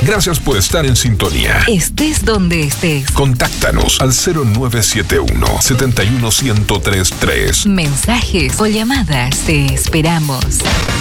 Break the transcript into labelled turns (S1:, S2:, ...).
S1: Gracias por estar en sintonía.
S2: Estés donde estés.
S1: Contáctanos al 0971-71103.
S2: Mensajes o llamadas. Te esperamos.